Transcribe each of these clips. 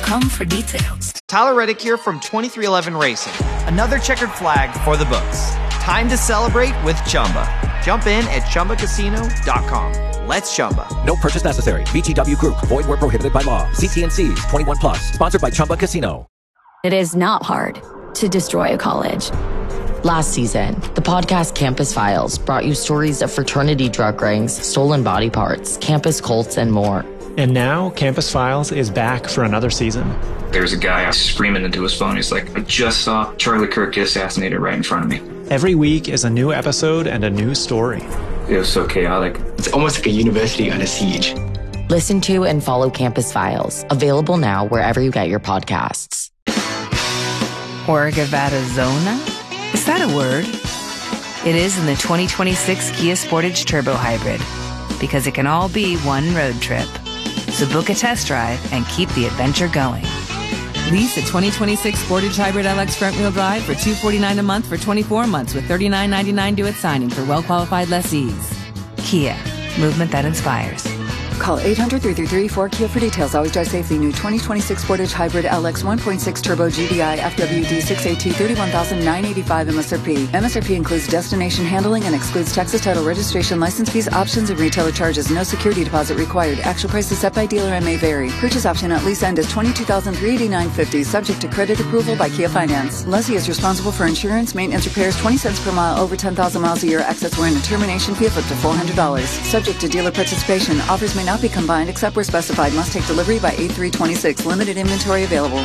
ChumbaCasino.com for details. Tyler Reddick here from 2311 Racing. Another checkered flag for the books. Time to celebrate with Chumba. Jump in at ChumbaCasino.com. Let's Chumba. No purchase necessary. VGW Group. Void where prohibited by law. See T&Cs. 21 plus. Sponsored by Chumba Casino. It is not hard to destroy a college. Last season, the podcast Campus Files brought you stories of fraternity drug rings, stolen body parts, campus cults, and more. And now, Campus Files is back for another season. There's a guy screaming into his phone. He's like, I just saw Charlie Kirk get assassinated right in front of me. Every week is a new episode and a new story. It was so chaotic. It's almost like a university under siege. Listen to and follow Campus Files. Available now wherever you get your podcasts. Orgavattazona? Is that a word? It is in the 2026 Kia Sportage Turbo Hybrid, because it can all be one road trip. So book a test drive and keep the adventure going. Lease a 2026 Sportage Hybrid LX front-wheel drive for $249 a month for 24 months with $39.99 due at signing for well-qualified lessees. Kia, movement that inspires. Call 800-333-4KIA for details. Always drive safely. New 2026 Sportage Hybrid LX 1.6 Turbo GDI FWD 6AT 31,985 MSRP. MSRP includes destination handling and excludes Texas title registration, license fees, options, and retailer charges. No security deposit required. Actual prices set by dealer and may vary. Purchase option at lease end is $22,389.50. Subject to credit approval by Kia Finance. Lessee is responsible for insurance, maintenance, repairs, 20 cents per mile over 10,000 miles a year. Excess warranty and termination fee of up to $400. Subject to dealer participation. Offers may not be combined except where specified. Must take delivery by 8/3/26. Limited inventory available.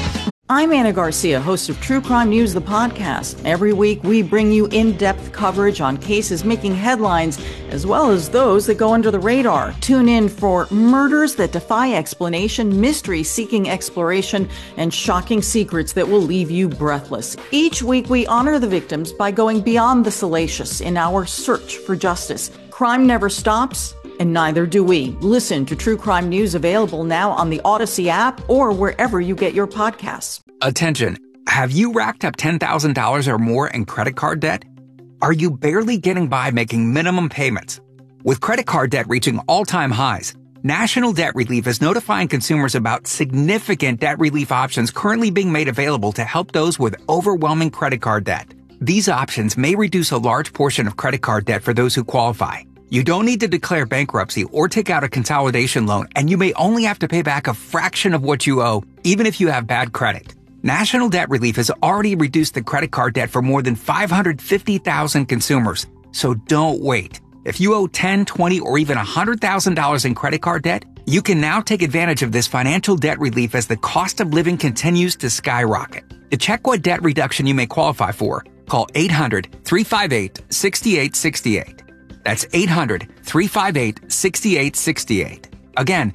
I'm Anna Garcia, host of True Crime News, the podcast. Every week, we bring you in-depth coverage on cases making headlines, as well as those that go under the radar. Tune in for murders that defy explanation, mysteries seeking exploration, and shocking secrets that will leave you breathless. Each week, we honor the victims by going beyond the salacious in our search for justice. Crime never stops, and neither do we. Listen to True Crime News, available now on the Odyssey app or wherever you get your podcasts. Attention. Have you racked up $10,000 or more in credit card debt? Are you barely getting by making minimum payments? With credit card debt reaching all-time highs, National Debt Relief is notifying consumers about significant debt relief options currently being made available to help those with overwhelming credit card debt. These options may reduce a large portion of credit card debt for those who qualify. You don't need to declare bankruptcy or take out a consolidation loan, and you may only have to pay back a fraction of what you owe, even if you have bad credit. National Debt Relief has already reduced the credit card debt for more than 550,000 consumers. So don't wait. If you owe $10,000, $20,000, or even $100,000 in credit card debt, you can now take advantage of this financial debt relief as the cost of living continues to skyrocket. To check what debt reduction you may qualify for, call 800-358-6868. That's 800-358-6868. Again,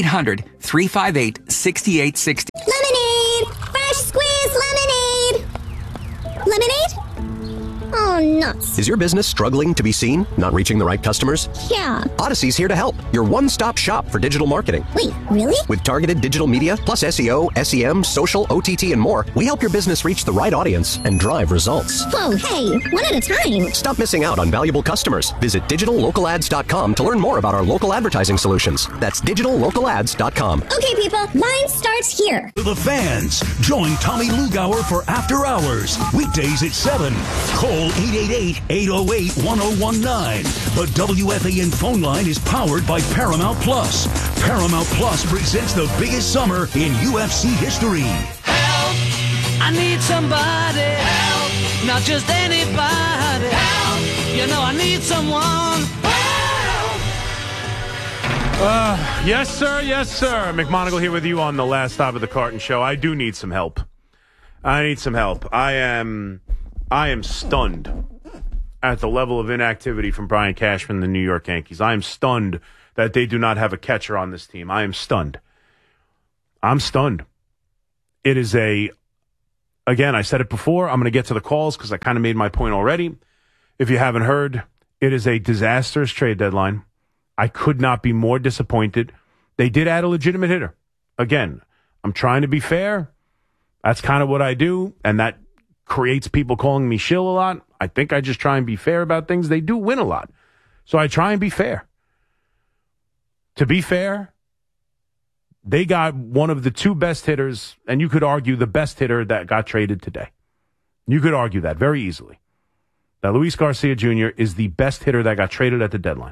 800-358-6868. Lemonade! Fresh squeezed lemonade! Lemonade? Oh, nuts. Is your business struggling to be seen? Not reaching the right customers? Yeah. Odyssey's here to help. Your one-stop shop for digital marketing. Wait, really? With targeted digital media, plus SEO, SEM, social, OTT, and more, we help your business reach the right audience and drive results. Whoa, hey, one at a time. Stop missing out on valuable customers. Visit digitallocalads.com to learn more about our local advertising solutions. That's digitallocalads.com. Okay, people, mine starts here. The fans, join Tommy Lugauer for After Hours. Weekdays at 7. Call 888-808-1019. The WFAN phone line is powered by Paramount Plus. Paramount Plus presents the biggest summer in UFC history. Help! I need somebody. Help! Not just anybody. Help! You know I need someone. Help! Yes, sir. Yes, sir. McMonagle here with you on the last stop of the Carton Show. I do need some help. I need some help. I am stunned at the level of inactivity from Brian Cashman, the New York Yankees. I am stunned that they do not have a catcher on this team. I am stunned. I'm stunned. It is again, I said it before. I'm going to get to the calls because I kind of made my point already. If you haven't heard, it is a disastrous trade deadline. I could not be more disappointed. They did add a legitimate hitter. Again, I'm trying to be fair. That's kind of what I do, and that creates people calling me shill a lot. I think I just try and be fair about things. They do win a lot, so I try and be fair. To be fair, they got one of the two best hitters, and you could argue the best hitter that got traded today. You could argue that very easily. That Luis Garcia Jr. is the best hitter that got traded at the deadline.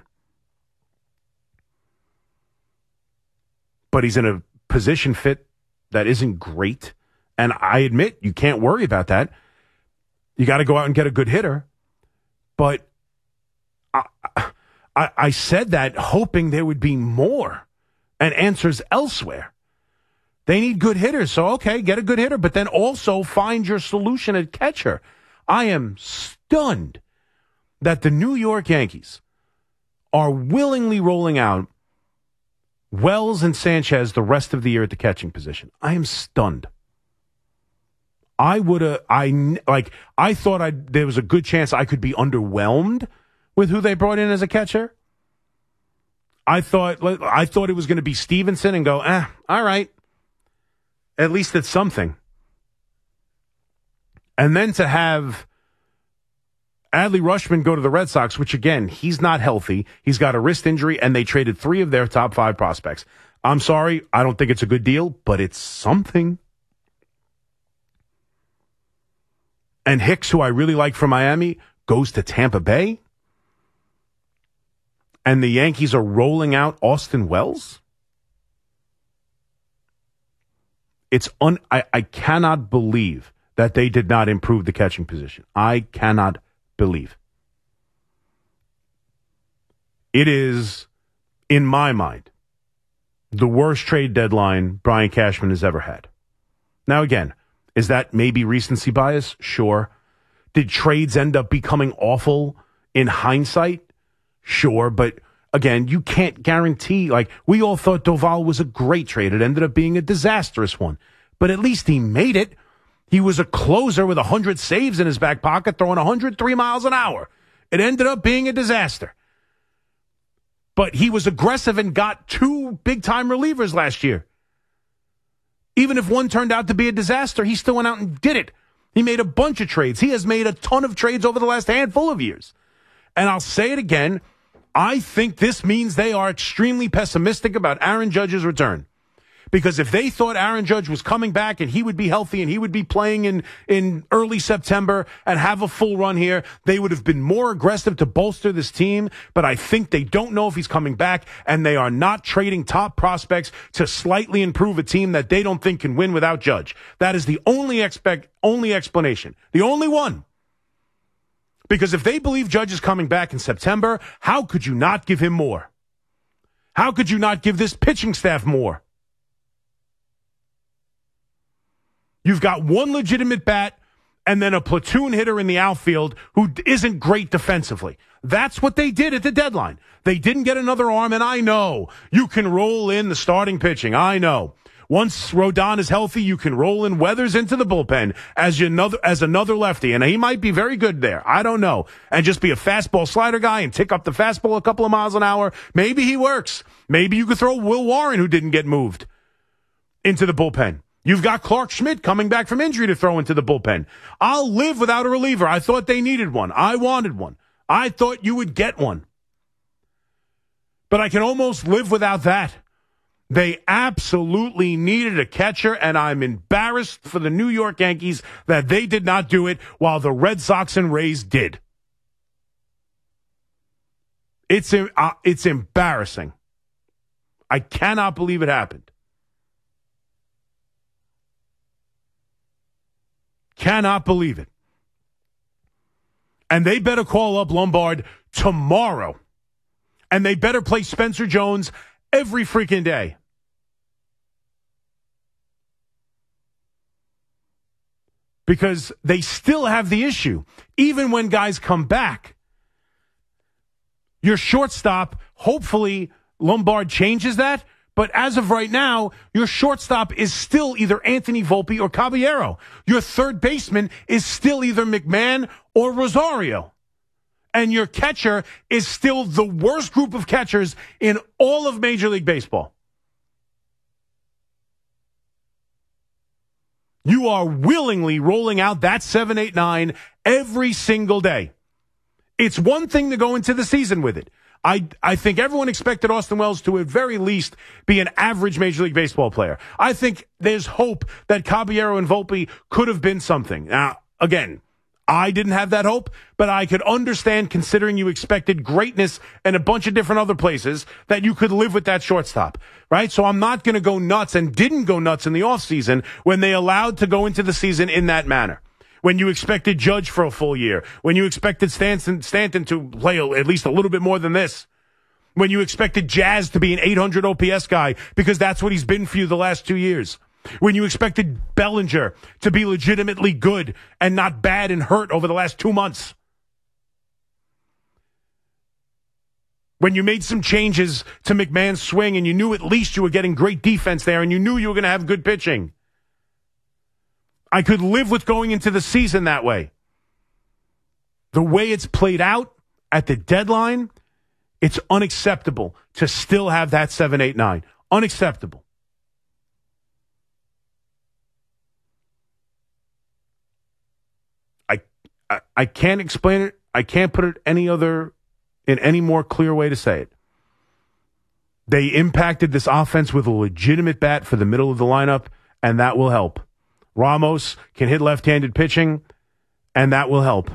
But he's in a position fit that isn't great. And I admit, you can't worry about that. You got to go out and get a good hitter. But I said that hoping there would be more and answers elsewhere. They need good hitters. So, okay, get a good hitter, but then also find your solution at catcher. I am stunned that the New York Yankees are willingly rolling out Wells and Sanchez the rest of the year at the catching position. I am stunned. I thought there was a good chance I could be underwhelmed with who they brought in as a catcher. I thought it was going to be Stevenson and go, all right. At least it's something. And then to have Adley Rutschman go to the Red Sox, which, again, he's not healthy. He's got a wrist injury, and they traded 3 of their top 5 prospects. I'm sorry. I don't think it's a good deal, but it's something. And Hicks, who I really like from Miami, goes to Tampa Bay. And the Yankees are rolling out Austin Wells. I cannot believe that they did not improve the catching position. I cannot believe. It is, in my mind, the worst trade deadline Brian Cashman has ever had. Now, again, is that maybe recency bias? Sure. Did trades end up becoming awful in hindsight? Sure, but again, you can't guarantee. Like, we all thought Doval was a great trade. It ended up being a disastrous one. But at least he made it. He was a closer with 100 saves in his back pocket, throwing 103 miles an hour. It ended up being a disaster. But he was aggressive and got 2 big-time relievers last year. Even if one turned out to be a disaster, he still went out and did it. He made a bunch of trades. He has made a ton of trades over the last handful of years. And I'll say it again. I think this means they are extremely pessimistic about Aaron Judge's return. Because if they thought Aaron Judge was coming back and he would be healthy and he would be playing in early September and have a full run here, they would have been more aggressive to bolster this team. But I think they don't know if he's coming back, and they are not trading top prospects to slightly improve a team that they don't think can win without Judge. That is the only explanation. The only one. Because if they believe Judge is coming back in September, how could you not give him more? How could you not give this pitching staff more? You've got one legitimate bat and then a platoon hitter in the outfield who isn't great defensively. That's what they did at the deadline. They didn't get another arm, and I know you can roll in the starting pitching. I know. Once Rodon is healthy, you can roll in Weathers into the bullpen as another lefty, and he might be very good there. I don't know. And just be a fastball slider guy and tick up the fastball a couple of miles an hour. Maybe he works. Maybe you could throw Will Warren, who didn't get moved, into the bullpen. You've got Clark Schmidt coming back from injury to throw into the bullpen. I'll live without a reliever. I thought they needed one. I wanted one. I thought you would get one. But I can almost live without that. They absolutely needed a catcher, and I'm embarrassed for the New York Yankees that they did not do it while the Red Sox and Rays did. It's embarrassing. I cannot believe it happened. Cannot believe it. And they better call up Lombard tomorrow. And they better play Spencer Jones every freaking day. Because they still have the issue. Even when guys come back, your shortstop, hopefully Lombard changes that. But as of right now, your shortstop is still either Anthony Volpe or Caballero. Your third baseman is still either McMahon or Rosario. And your catcher is still the worst group of catchers in all of Major League Baseball. You are willingly rolling out that 7-8-9 every single day. It's one thing to go into the season with it. I think everyone expected Austin Wells to at very least be an average Major League Baseball player. I think there's hope that Caballero and Volpe could have been something. Now, again, I didn't have that hope, but I could understand, considering you expected greatness in a bunch of different other places, that you could live with that shortstop, right? So I'm not going to go nuts, and didn't go nuts in the offseason when they allowed to go into the season in that manner. When you expected Judge for a full year, when you expected Stanton to play at least a little bit more than this, when you expected Jazz to be an 800 OPS guy because that's what he's been for you the last 2 years, when you expected Bellinger to be legitimately good and not bad and hurt over the last 2 months, when you made some changes to McMahon's swing and you knew at least you were getting great defense there and you knew you were going to have good pitching. I could live with going into the season that way. The way it's played out at the deadline, it's unacceptable to still have that 7-8-9. Unacceptable. I can't explain it. I can't put it in any more clear way to say it. They impacted this offense with a legitimate bat for the middle of the lineup, and that will help. Ramos can hit left-handed pitching, and that will help.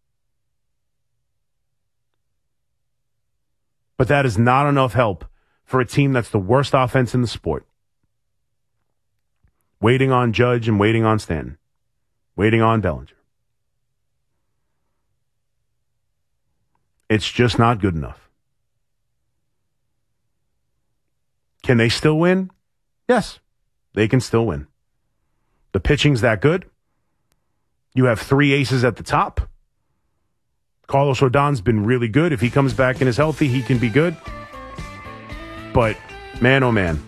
But that is not enough help for a team that's the worst offense in the sport. Waiting on Judge and waiting on Stanton. Waiting on Bellinger. It's just not good enough. Can they still win? Yes, they can still win. The pitching's that good. You have 3 aces at the top. Carlos Rodon's been really good. If he comes back and is healthy, he can be good. But, man, oh man.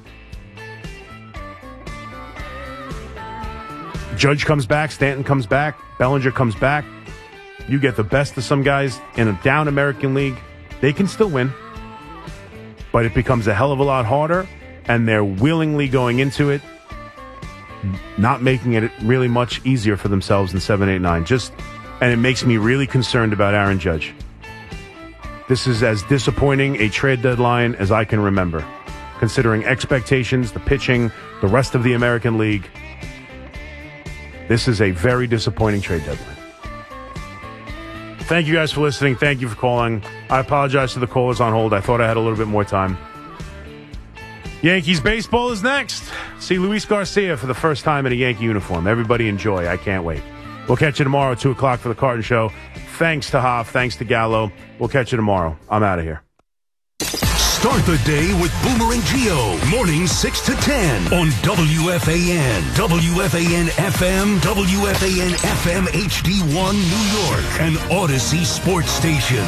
Judge comes back, Stanton comes back, Bellinger comes back. You get the best of some guys in a down American League. They can still win. But it becomes a hell of a lot harder, and they're willingly going into it, not making it really much easier for themselves in 7-8-9. And it makes me really concerned about Aaron Judge. This is as disappointing a trade deadline as I can remember, considering expectations, the pitching, the rest of the American League. This is a very disappointing trade deadline. Thank you guys for listening. Thank you for calling. I apologize to the callers on hold. I thought I had a little bit more time. Yankees baseball is next. See Luis Garcia for the first time in a Yankee uniform. Everybody enjoy. I can't wait. We'll catch you tomorrow at 2 o'clock for the Carton Show. Thanks to Hoff. Thanks to Gallo. We'll catch you tomorrow. I'm out of here. Start the day with Boomer and Gio. Mornings 6 to 10 on WFAN. WFAN FM. WFAN FM HD1 New York. An Odyssey sports station.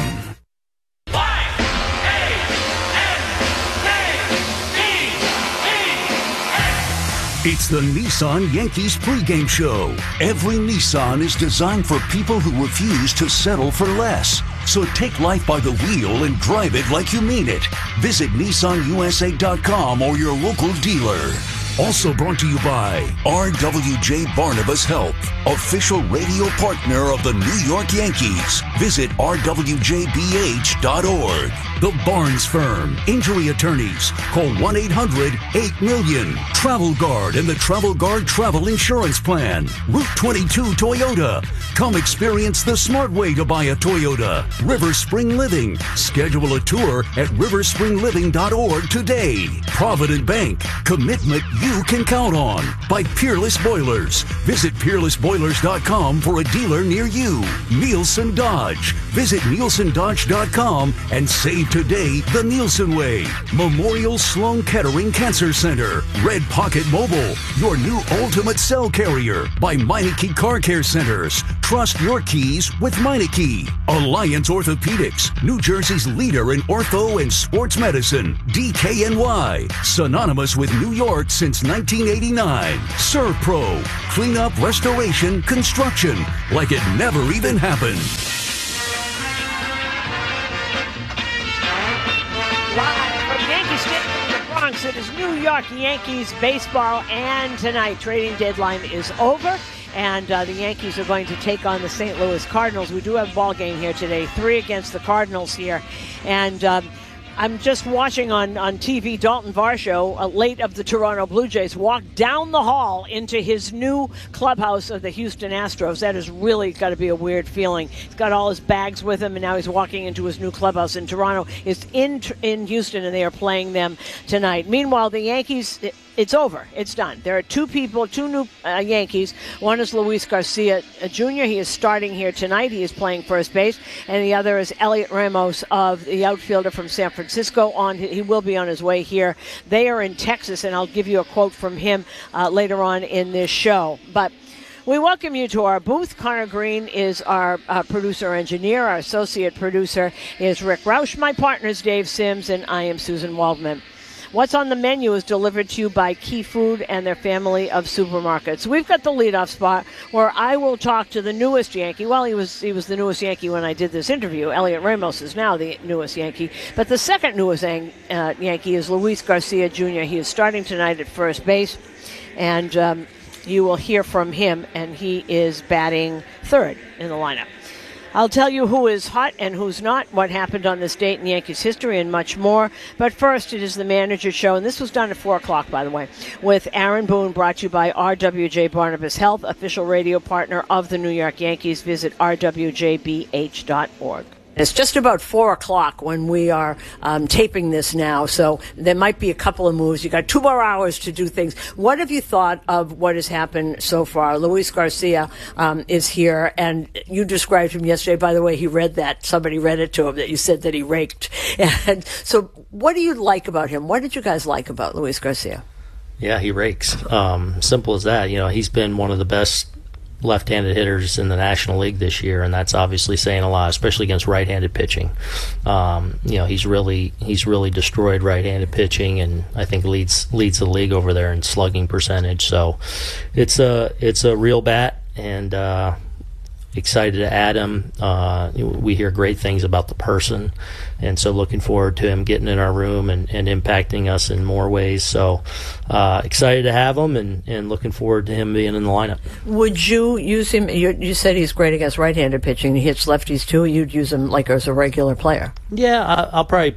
It's the Nissan Yankees pregame show. Every Nissan is designed for people who refuse to settle for less. So take life by the wheel and drive it like you mean it. Visit NissanUSA.com or your local dealer. Also brought to you by RWJ Barnabas Health, official radio partner of the New York Yankees. Visit rwjbh.org. The Barnes Firm, injury attorneys. Call 1-800-8-million. Travel Guard and the Travel Guard Travel Insurance Plan. Route 22 Toyota. Come experience the smart way to buy a Toyota. River Spring Living. Schedule a tour at riverspringliving.org today. Provident Bank. Commitment you can count on. By Peerless Boilers. Visit peerlessboilers.com for a dealer near you. Nielsen Dodge. Visit nielsendodge.com and save today the Nielsen way. Memorial Sloan Kettering Cancer Center. Red Pocket Mobile. Your new ultimate cell carrier. By Meineke Car Care Centers. Trust your keys with Meineke. Alliance Orthopedics. New Jersey's leader in ortho and sports medicine. DKNY. Synonymous with New York since 1989. ServPro. Cleanup, restoration, construction. Like it never even happened. Live from Yankee Stadium in the Bronx, it is New York Yankees baseball, and tonight trading deadline is over. and the Yankees are going to take on the St. Louis Cardinals. We do have a ball game here today, 3 against the Cardinals here, and I'm just watching on TV Dalton Varsho, late of the Toronto Blue Jays, walk down the hall into his new clubhouse of the Houston Astros. That has really got to be a weird feeling. He's got all his bags with him, and now he's walking into his new clubhouse in Toronto. It's in Houston, and they are playing them tonight. Meanwhile, the Yankees... It's over. It's done. There are two new Yankees. One is Luis Garcia Jr. He is starting here tonight. He is playing first base. And the other is Elliot Ramos, of the outfielder from San Francisco. He will be on his way here. They are in Texas, and I'll give you a quote from him later on in this show. But we welcome you to our booth. Connor Green is our producer-engineer. Our associate producer is Rick Roush. My partner is Dave Sims, and I am Susan Waldman. What's on the menu is delivered to you by Key Food and their family of supermarkets. We've got the leadoff spot where I will talk to the newest Yankee. Well, he was the newest Yankee when I did this interview. Elliot Ramos is now the newest Yankee. But the second newest Yankee is Luis Garcia Jr. He is starting tonight at first base, and you will hear from him, and he is batting third in the lineup. I'll tell you who is hot and who's not, what happened on this date in Yankees history, and much more. But first, it is the Manager Show, and this was done at 4 o'clock, by the way, with Aaron Boone, brought to you by RWJ Barnabas Health, official radio partner of the New York Yankees. Visit rwjbh.org. It's just about 4 o'clock when we are taping this now, so there might be a couple of moves. You got 2 more hours to do things. What have you thought of what has happened so far? Luis Garcia is here, and you described him yesterday. By the way, he read that. Somebody read it to him that you said that he raked. And so what do you like about him? What did you guys like about Luis Garcia? Yeah, he rakes. Simple as that. You know, he's been one of the best left-handed hitters in the National League this year, and that's obviously saying a lot, especially against right-handed pitching. You know, he's really destroyed right-handed pitching, and I think leads the league over there in slugging percentage. So it's a real bat, and excited to add him. We hear great things about the person, and so looking forward to him getting in our room and impacting us in more ways. So excited to have him, and looking forward to him being in the lineup. Would you use him? You said he's great against right-handed pitching. He hits lefties too. You'd use him like as a regular player? Yeah, I'll probably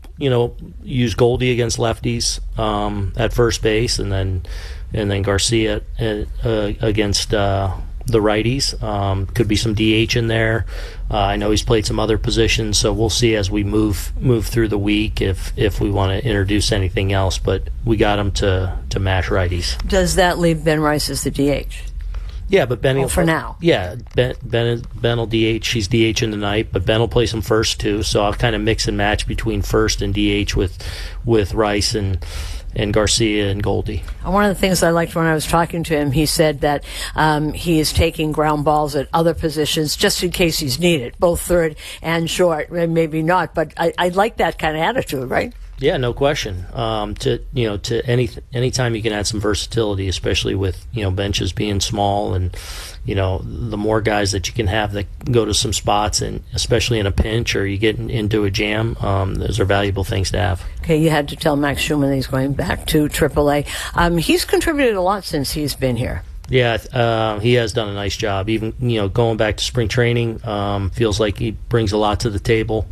use Goldie against lefties at first base, and then Garcia against the righties. Could be some DH in there. I know he's played some other positions, so we'll see as we move through the week if we want to introduce anything else. But we got him to mash righties. Does that leave Ben Rice as the DH? Yeah, but Ben for now. Yeah, Ben will DH. He's DH in the night, but Ben will play some first too. So I'll kind of mix and match between first and DH with Rice and Garcia and Goldie. One of the things I liked when I was talking to him, he said that he is taking ground balls at other positions just in case he's needed, both third and short. Maybe not, but I like that kind of attitude, right? Yeah, no question. To any time you can add some versatility, especially with benches being small, and the more guys that you can have that go to some spots, and especially in a pinch or you get into a jam, those are valuable things to have. Okay, you had to tell Max Schumann that he's going back to AAA. He's contributed a lot since he's been here. Yeah, he has done a nice job. Even going back to spring training, feels like he brings a lot to the table.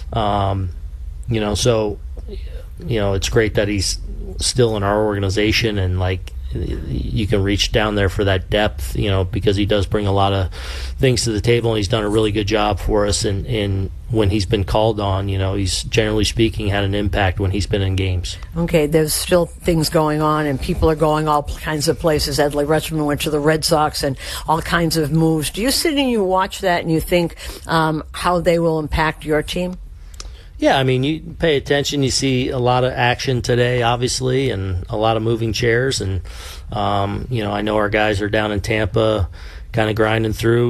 So it's great that he's still in our organization, and you can reach down there for that depth, because he does bring a lot of things to the table, and he's done a really good job for us. And when he's been called on, he's generally speaking had an impact when he's been in games. Okay, there's still things going on, and people are going all kinds of places. Adley Rutschman went to the Red Sox, and all kinds of moves. Do you sit and you watch that and you think how they will impact your team? Yeah, I mean, you pay attention, you see a lot of action today, obviously, and a lot of moving chairs. And, I know our guys are down in Tampa kind of grinding through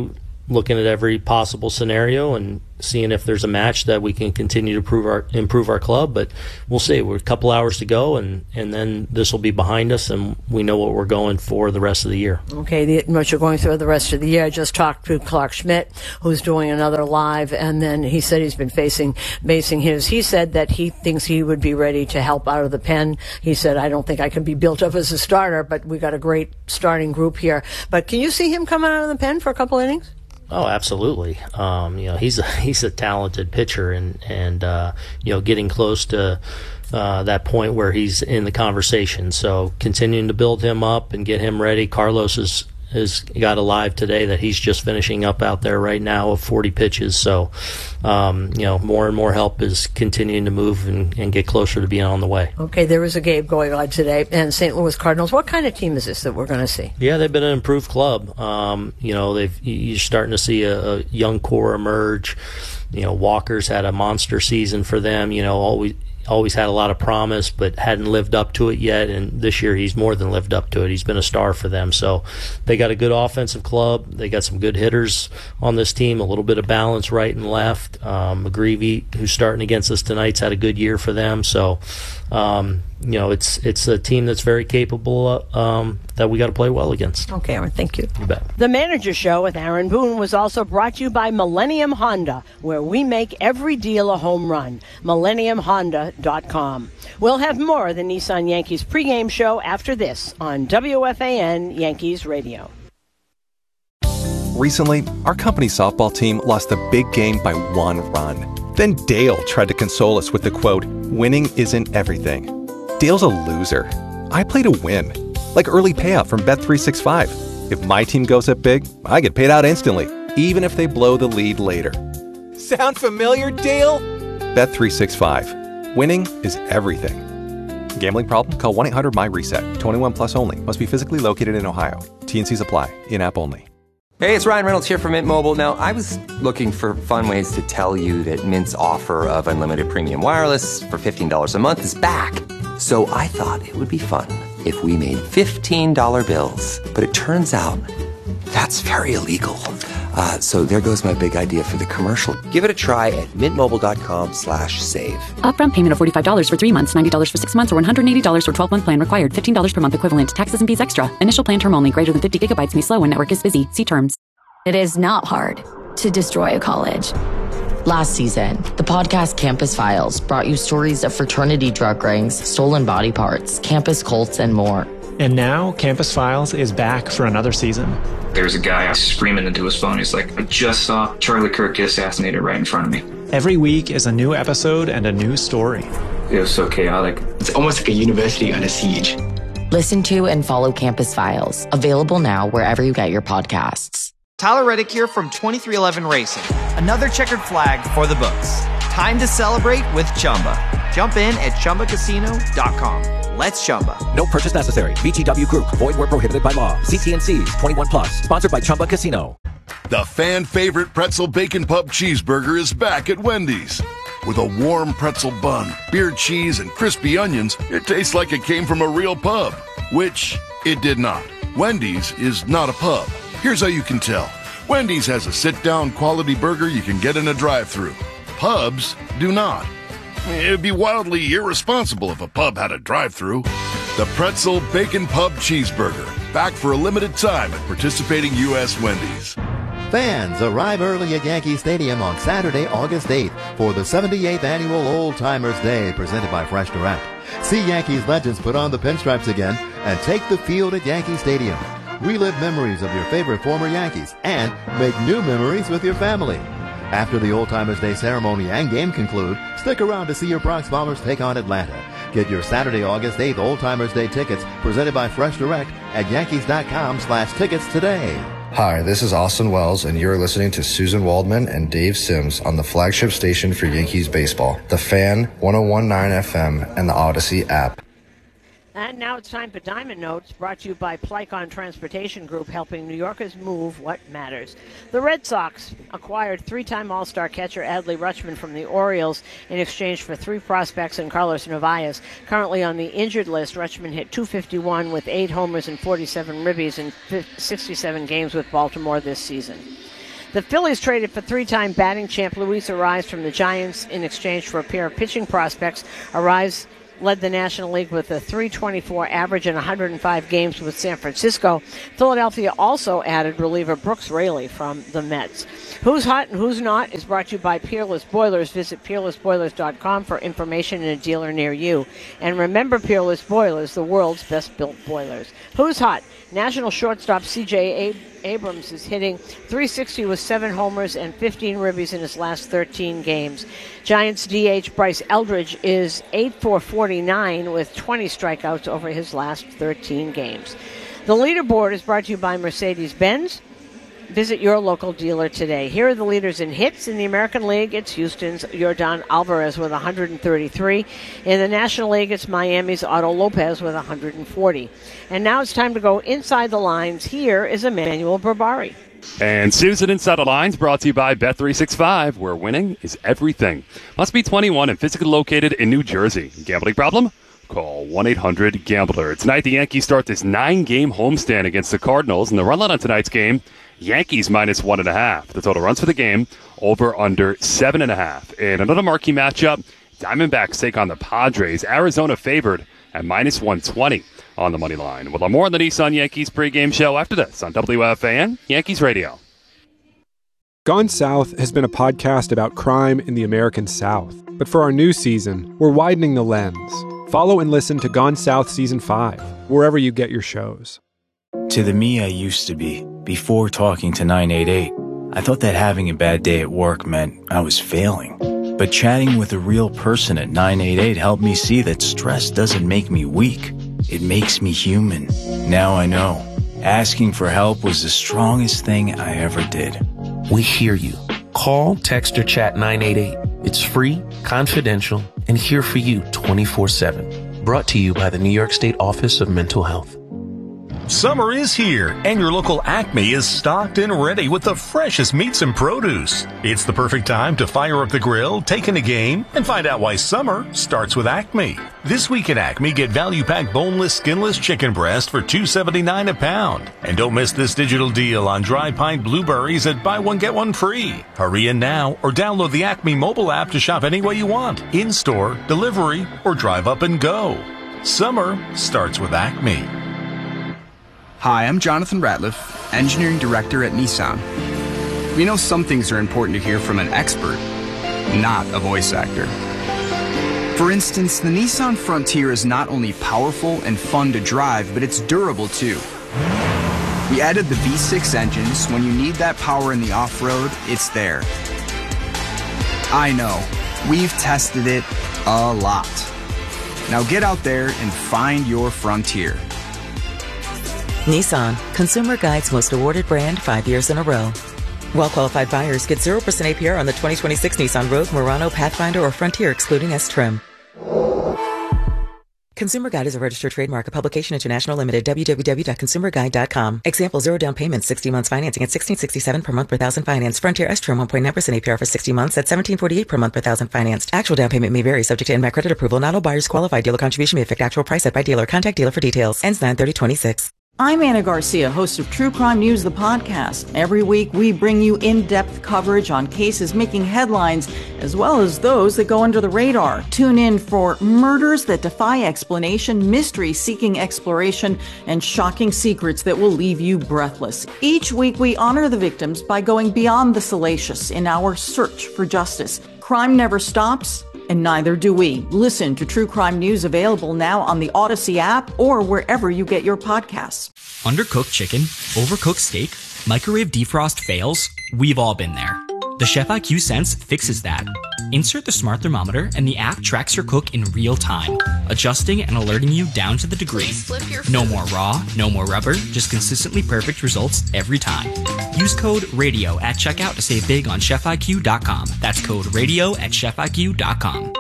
looking at every possible scenario and seeing if there's a match that we can continue to improve our club. But we'll see. We're a couple hours to go, and then this will be behind us, and we know what we're going for the rest of the year. Okay, what you're going through the rest of the year. I just talked to Clark Schmidt, who's doing another live, and then he said he's been basing his. He said that he thinks he would be ready to help out of the pen. He said, I don't think I can be built up as a starter, but we got a great starting group here. But can you see him coming out of the pen for a couple innings? Oh, absolutely. He's a talented pitcher, and getting close to that point where he's in the conversation. So continuing to build him up and get him ready. Carlos has got a live today that he's just finishing up out there right now of 40 pitches. So, more and more help is continuing to move and get closer to being on the way. Okay, there was a game going on today, and St. Louis Cardinals. What kind of team is this that we're going to see? Yeah, they've been an improved club. You're starting to see a young core emerge. Walker's had a monster season for them. Always had a lot of promise, but hadn't lived up to it yet. And this year, he's more than lived up to it. He's been a star for them. So they got a good offensive club. They got some good hitters on this team, a little bit of balance right and left. McGreevy, who's starting against us tonight's had a good year for them. So, it's a team that's very capable that we got to play well against. Okay, Aaron, thank you. You bet. The Manager Show with Aaron Boone was also brought to you by Millennium Honda, where we make every deal a home run. MillenniumHonda.com. We'll have more of the Nissan Yankees pregame show after this on WFAN Yankees Radio. Recently, our company softball team lost a big game by 1 run. Then Dale tried to console us with the quote, "Winning isn't everything." Dale's a loser. I play to win. Like early payout from Bet365. If my team goes up big, I get paid out instantly, even if they blow the lead later. Sound familiar, Dale? Bet365. Winning is everything. Gambling problem? Call 1-800-MY-RESET. 21 plus only. Must be physically located in Ohio. T&Cs apply. In-app only. Hey, it's Ryan Reynolds here from Mint Mobile. Now, I was looking for fun ways to tell you that Mint's offer of unlimited premium wireless for $15 a month is back. So I thought it would be fun if we made $15 bills. But it turns out that's very illegal. So there goes my big idea for the commercial. Give it a try at mintmobile.com/save. Upfront payment of $45 for 3 months, $90 for 6 months, or $180 for 12-month plan required. $15 per month equivalent. Taxes and fees extra. Initial plan term only. Greater than 50 gigabytes may slow when network is busy. See terms. It is not hard to destroy a college. Last season, the podcast Campus Files brought you stories of fraternity drug rings, stolen body parts, campus cults, and more. And now, Campus Files is back for another season. There's a guy screaming into his phone. He's like, I just saw Charlie Kirk get assassinated right in front of me. Every week is a new episode and a new story. It was so chaotic. It's almost like a university on a siege. Listen to and follow Campus Files. Available now wherever you get your podcasts. Tyler Reddick here from 2311 Racing. Another checkered flag for the books. Time to celebrate with Chumba. Jump in at ChumbaCasino.com. Let's Chumba. No purchase necessary. VGW Group. Void where prohibited by law. See T&Cs. 21 plus. Sponsored by Chumba Casino. The fan favorite pretzel bacon pub cheeseburger is back at Wendy's. With a warm pretzel bun, beer cheese, and crispy onions, it tastes like it came from a real pub. Which it did not. Wendy's is not a pub. Here's how you can tell. Wendy's has a sit-down quality burger you can get in a drive-thru. Pubs do not. It'd be wildly irresponsible if a pub had a drive-thru. The Pretzel Bacon Pub Cheeseburger. Back for a limited time at participating U.S. Wendy's. Fans arrive early at Yankee Stadium on Saturday, August 8th for the 78th Annual Old Timers Day presented by Fresh Direct. See Yankees legends put on the pinstripes again and take the field at Yankee Stadium. Relive memories of your favorite former Yankees and make new memories with your family. After the Old Timers Day ceremony and game conclude, stick around to see your Bronx Bombers take on Atlanta. Get your Saturday, August 8th Old Timers Day tickets presented by Fresh Direct at Yankees.com/tickets today. Hi, this is Austin Wells, and you're listening to Susan Waldman and Dave Sims on the flagship station for Yankees baseball, The Fan, 101.9 FM, and the Odyssey app. And now it's time for Diamond Notes, brought to you by Plycon Transportation Group, helping New Yorkers move what matters. The Red Sox acquired three-time All-Star catcher Adley Rutschman from the Orioles in exchange for 3 prospects and Carlos Narvaez. Currently on the injured list, Rutschman hit .251 with 8 homers and 47 ribbies in 67 games with Baltimore this season. The Phillies traded for three-time batting champ Luis Arraez from the Giants in exchange for a pair of pitching prospects. Arraez led the National League with a .324 average in 105 games with San Francisco. Philadelphia also added reliever Brooks Raley from the Mets. Who's Hot and Who's Not is brought to you by Peerless Boilers. Visit peerlessboilers.com for information and a dealer near you. And remember Peerless Boilers, the world's best-built boilers. Who's Hot? National shortstop C.J. Abrams is hitting .360 with 7 homers and 15 ribbies in his last 13 games. Giants DH Bryce Eldridge is 8-for-49 with 20 strikeouts over his last 13 games. The leaderboard is brought to you by Mercedes-Benz. Visit your local dealer today. Here are the leaders in hits in the American League. It's Houston's Yordan Alvarez with 133. In the National League, it's Miami's Otto Lopez with 140. And now it's time to go inside the lines. Here is Emmanuel Berbari. And Susan Inside the Lines brought to you by Bet365, where winning is everything. Must be 21 and physically located in New Jersey. Gambling problem? Call 1-800-GAMBLER. Tonight, the Yankees start this 9-game homestand against the Cardinals. And the run line on tonight's game, Yankees minus 1.5. The total runs for the game, over under 7.5. And another marquee matchup, Diamondbacks take on the Padres. Arizona favored at minus 120 on the money line. We'll have more on the Nissan Yankees pregame show after this on WFAN Yankees Radio. Gone South has been a podcast about crime in the American South. But for our new season, we're widening the lens. Follow and listen to Gone South Season 5, wherever you get your shows. To the me I used to be, before talking to 988, I thought that having a bad day at work meant I was failing. But chatting with a real person at 988 helped me see that stress doesn't make me weak. It makes me human. Now I know. Asking for help was the strongest thing I ever did. We hear you. Call, text, or chat 988. It's free, confidential, and here for you 24/7. Brought to you by the New York State Office of Mental Health. Summer is here, and your local Acme is stocked and ready with the freshest meats and produce. It's the perfect time to fire up the grill, take in a game, and find out why summer starts with Acme. This week at Acme, get value-packed boneless, skinless chicken breast for $2.79 a pound. And don't miss this digital deal on dry pine blueberries at buy one, get one free. Hurry in now or download the Acme mobile app to shop any way you want, in-store, delivery, or drive up and go. Summer starts with Acme. Hi, I'm Jonathan Ratliff, Engineering Director at Nissan. We know some things are important to hear from an expert, not a voice actor. For instance, the Nissan Frontier is not only powerful and fun to drive, but it's durable too. We added the V6 engine, so when you need that power in the off-road, it's there. I know, we've tested it a lot. Now get out there and find your Frontier. Nissan, Consumer Guide's most awarded brand 5 years in a row. Well-qualified buyers get 0% APR on the 2026 Nissan Rogue, Murano, Pathfinder, or Frontier, excluding S-Trim. Consumer Guide is a registered trademark, a publication international limited, www.consumerguide.com. Example, 0 down payment, 60 months financing at $1,667 per month per thousand financed. Frontier S-Trim 1.9% APR for 60 months at $1,748 per month per thousand financed. Actual down payment may vary, subject to in-back credit approval. Not all buyers qualify. Dealer contribution may affect actual price set by dealer. Contact dealer for details. Ends 9/30/26. I'm Anna Garcia, host of True Crime News, the podcast. Every week, we bring you in-depth coverage on cases making headlines, as well as those that go under the radar. Tune in for murders that defy explanation, mystery seeking exploration, and shocking secrets that will leave you breathless. Each week, we honor the victims by going beyond the salacious in our search for justice. Crime never stops, and neither do we. Listen to True Crime News, available now on the Odyssey app or wherever you get your podcasts. Undercooked chicken, overcooked steak, microwave defrost fails. We've all been there. The Chef IQ Sense fixes that. Insert the smart thermometer and the app tracks your cook in real time, adjusting and alerting you down to the degree. No more raw, no more rubber, just consistently perfect results every time. Use code RADIO at checkout to save big on ChefIQ.com. That's code RADIO at ChefIQ.com.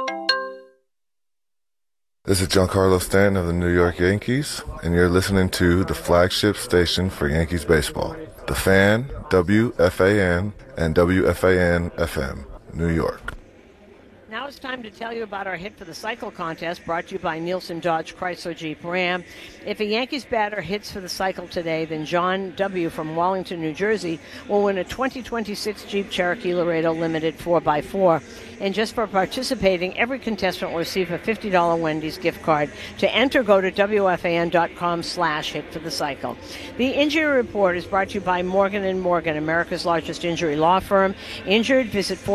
This is Giancarlo Stanton of the New York Yankees, and you're listening to the flagship station for Yankees baseball, The Fan, WFAN, and WFAN FM, New York. Now it's time to tell you about our Hit for the Cycle contest, brought to you by Nielsen Dodge Chrysler Jeep Ram. If a Yankees batter hits for the cycle today, then John W. from Wallington, New Jersey, will win a 2026 Jeep Cherokee Laredo Limited 4x4. And just for participating, every contestant will receive a $50 Wendy's gift card. To enter, go to WFAN.com/hitforthecycle. The Injury Report is brought to you by Morgan & Morgan, America's largest injury law firm. Injured, visit